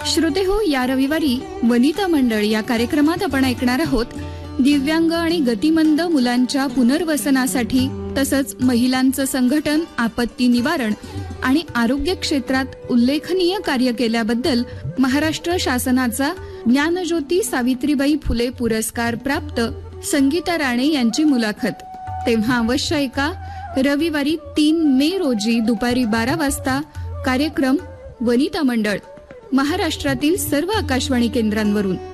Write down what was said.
श्रोते हो, या रविवारी वनिता मंडळ या कार्यक्रमात आपण ऐकणार आहोत दिव्यांग आणि गतिमंद मुलांच्या पुनर्वसनासाठी तसंच महिलांचं संघटन, आपत्ती निवारण आणि आरोग्य क्षेत्रात उल्लेखनीय कार्य केल्याबद्दल महाराष्ट्र शासनाचा ज्ञानज्योती सावित्रीबाई फुले पुरस्कार प्राप्त संगीता राणे यांची मुलाखत. तेव्हा अवश्य ऐका. रविवारी 3 मे रोजी दुपारी 12 वाजता कार्यक्रम वनिता मंडळ महाराष्ट्रातील सर्व आकाशवाणी केंद्रांवरून.